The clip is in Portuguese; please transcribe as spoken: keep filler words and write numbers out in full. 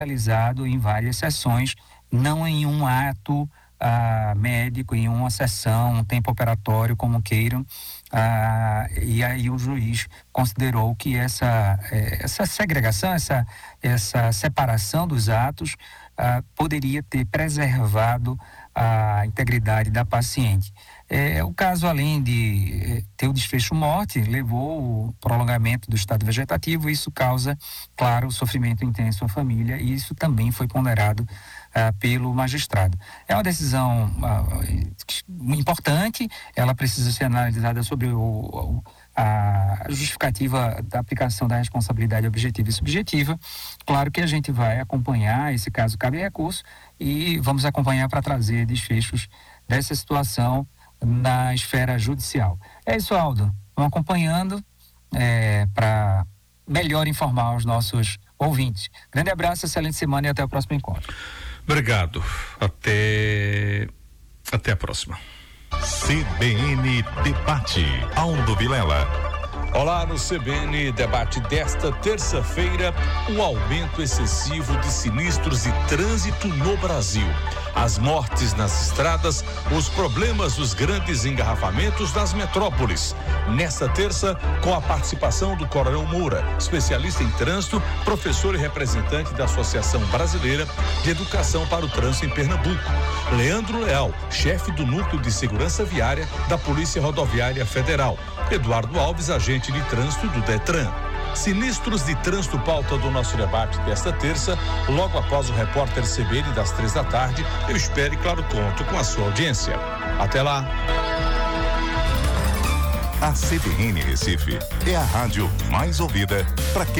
realizado em várias sessões, não em um ato ah, médico, em uma sessão, um tempo operatório, como queiram. Ah, e aí o juiz considerou que essa, essa segregação, essa, essa separação dos atos ah, poderia ter preservado a integridade da paciente. É, o caso, além de ter o desfecho morte, levou o prolongamento do estado vegetativo. Isso causa, claro, o sofrimento intenso à família, e isso também foi ponderado ah, pelo magistrado. É uma decisão ah, importante, ela precisa ser analisada sobre o, o, a justificativa da aplicação da responsabilidade objetiva e subjetiva. Claro que a gente vai acompanhar, esse caso cabe recurso, e vamos acompanhar para trazer desfechos dessa situação na esfera judicial. É isso, Aldo. Vamos acompanhando é, para melhor informar os nossos ouvintes. Grande abraço, excelente semana e até o próximo encontro. Obrigado. Até, até a próxima. C B N Debate. Aldo Vilela. Olá, no C B N Debate desta terça-feira, um aumento excessivo de sinistros de trânsito no Brasil. As mortes nas estradas, os problemas dos grandes engarrafamentos das metrópoles. Nesta terça, com a participação do Coronel Moura, especialista em trânsito, professor e representante da Associação Brasileira de Educação para o Trânsito em Pernambuco. Leandro Leal, chefe do Núcleo de Segurança Viária da Polícia Rodoviária Federal. Eduardo Alves, agente de trânsito do Detran. Sinistros de trânsito, pauta do nosso debate desta terça, logo após o repórter C B N das três da tarde. Eu espero e, claro, conto com a sua audiência. Até lá. A C B N Recife é a rádio mais ouvida para quem